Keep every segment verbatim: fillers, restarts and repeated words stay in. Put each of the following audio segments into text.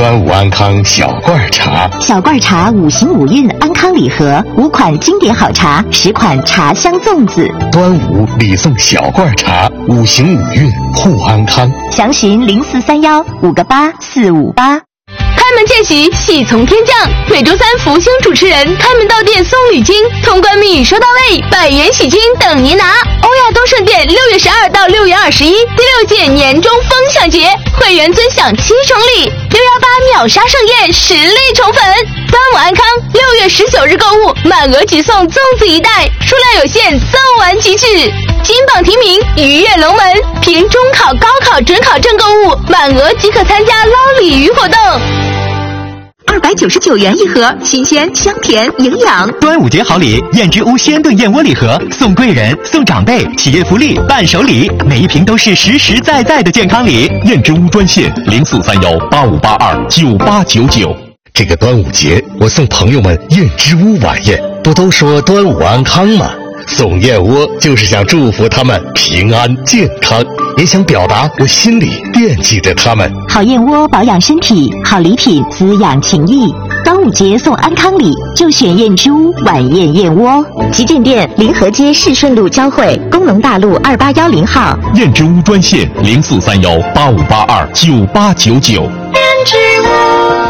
端午安康小罐茶， 小罐茶五行五运安康礼盒，五款经典好茶，十款茶香粽子。 端午礼送小罐茶，五行五运护安康。 详询零四三幺五个八四五八。 开门见喜，喜从天降。每周三福星主持人开门到店送礼金，通关密语收到位，百元喜金等您拿。欧亚东盛店六月十二到六月二十一，第六届年终疯抢节，会员尊享七重礼，六幺八秒杀盛宴，实力宠粉。端午安康，六月十九日购物满额即送粽子一袋，数量有限，送完即止。金榜题名，鱼跃龙门，凭中考、高考、准考证购物，满额即可参加捞鲤鱼活动。 二百九十九元一盒，新鲜、香甜、营养。 端午节好礼，燕之屋鲜炖燕窝礼盒，送贵人、送长辈，企业福利、伴手礼，每一瓶都是实实在在的健康礼。 燕之屋专线零四三幺八五八二九八九九。 这个端午节，我送朋友们燕之屋晚宴，不都说端午安康吗？送燕窝就是想祝福他们平安健康，也想表达我心里惦记着他们。 好燕窝保养身体，好礼品滋养情谊。端午节送安康礼，就选燕之屋晚宴燕窝。旗舰店临河街市顺路交汇，工农大路二八幺零号。 燕之屋专线零四三幺八五八二九八九九。 燕之屋。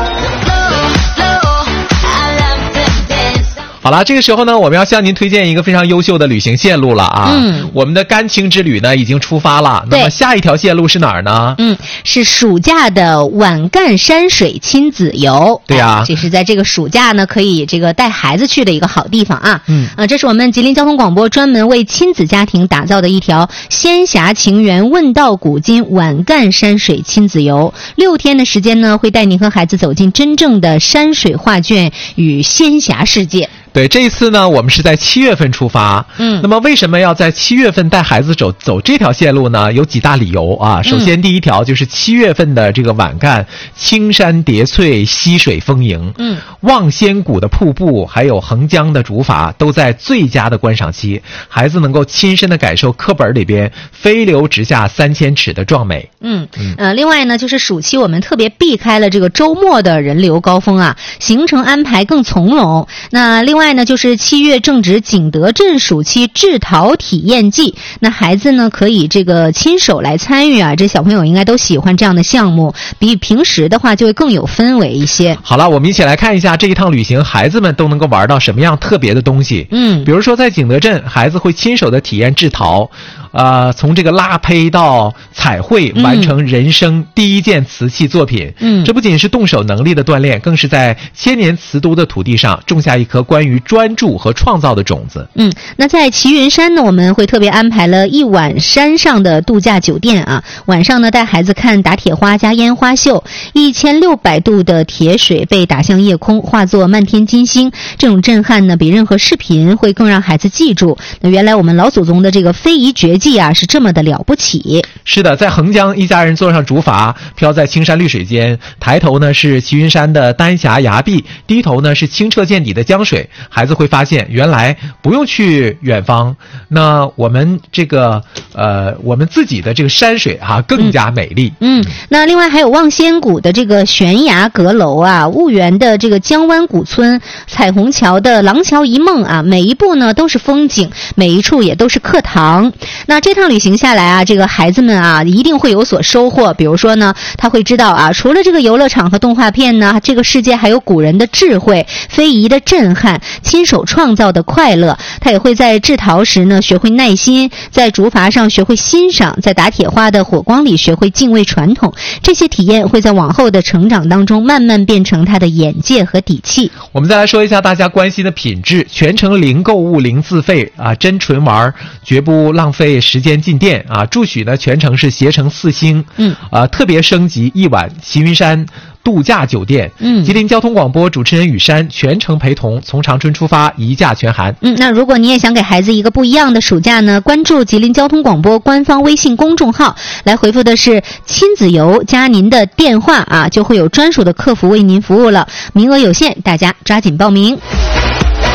好了，这个时候呢，我们要向您推荐一个非常优秀的旅行线路了啊！嗯，我们的甘青之旅呢已经出发了。那么下一条线路是哪儿呢？ 嗯，是暑假的晚干山水亲子游。 对呀、啊， 这是在这个暑假呢可以这个带孩子去的一个好地方啊。嗯啊，这是我们吉林交通广播专门为亲子家庭打造的一条仙侠情缘问道古今晚干山水亲子游。六天的时间呢，会带您和孩子走进真正的山水画卷与仙侠世界。 对，这一次呢，我们是在七月份出发。嗯，那么为什么要在七月份带孩子走走这条线路呢？有几大理由啊。首先，第一条就是七月份的这个晚干，青山叠翠，溪水丰盈。嗯，望仙谷的瀑布，还有横江的竹筏，都在最佳的观赏期，孩子能够亲身的感受课本里边飞流直下三千尺的壮美。 嗯嗯，呃，另外呢，就是暑期我们特别避开了这个周末的人流高峰啊，行程安排更从容。那另外。另外呢，就是七月正值景德镇暑期制陶体验季，那孩子呢可以这个亲手来参与啊，这小朋友应该都喜欢这样的项目，比平时的话就会更有氛围一些。 好了，我们一起来看一下这一趟旅行，孩子们都能够玩到什么样特别的东西。嗯，比如说在景德镇，孩子会亲手的体验制陶。呃，从这个拉胚到彩绘，完成人生第一件瓷器作品。嗯，这不仅是动手能力的锻炼，更是在千年瓷都的土地上种下一颗关于专注和创造的种子。 嗯，那在齐云山呢，我们会特别安排了一晚山上的度假酒店啊，晚上呢带孩子看打铁花加烟花秀，一千六百度的铁水被打向夜空，化作漫天金星，这种震撼呢，比任何视频会更让孩子记住。那原来我们老祖宗的这个非遗绝技啊，是这么的了不起。 是的，在横江，一家人坐上竹筏，飘在青山绿水间，抬头呢是齐云山的丹霞崖壁，低头呢是清澈见底的江水。孩子会发现，原来不用去远方，那我们这个呃，我们自己的这个山水哈、啊、更加美丽。 嗯，那另外还有望仙谷的这个悬崖阁楼啊，婺源的这个江湾古村，彩虹桥的廊桥一梦啊，每一步呢都是风景，每一处也都是课堂。那这趟旅行下来啊，这个孩子们啊一定会有所收获。比如说呢，他会知道啊，除了这个游乐场和动画片呢，这个世界还有古人的智慧、非遗的震撼、亲手创造的快乐。他也会在制陶时呢学会耐心，在竹筏上学会欣赏，在打铁花的火光里学会敬畏传统。这些体验会在往后的成长当中慢慢变成他的眼界和底气。 我们再来说一下大家关心的品质，全程零购物、零自费啊，真纯玩，绝不浪费时间进店啊。住许呢全程是携程四星，嗯，啊，特别升级一晚齐云山度假酒店。嗯，吉林交通广播主持人雨山全程陪同，从长春出发，一价全含。 嗯，那如果你也想给孩子一个不一样的暑假呢，关注吉林交通广播官方微信公众号，来回复的是亲子游加您的电话啊，就会有专属的客服为您服务了，名额有限，大家抓紧报名。